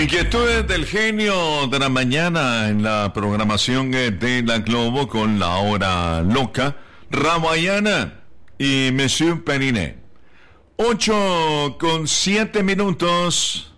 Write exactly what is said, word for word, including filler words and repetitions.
Inquietudes del genio de la mañana en la programación de la Globo con la hora loca, Ramayana y Monsieur Periné. Ocho con siete minutos.